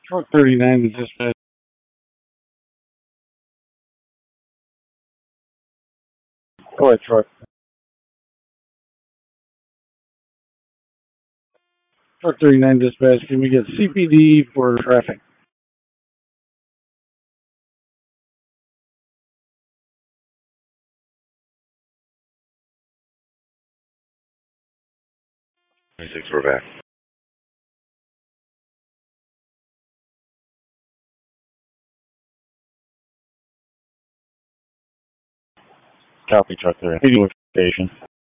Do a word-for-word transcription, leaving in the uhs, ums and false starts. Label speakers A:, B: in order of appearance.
A: Truck thirty-nine is dispatch. Go ahead, truck. Truck thirty-nine dispatch. Can we get C P D for traffic?
B: twenty-six, we're back. Copy, truck thirty-nine. Location.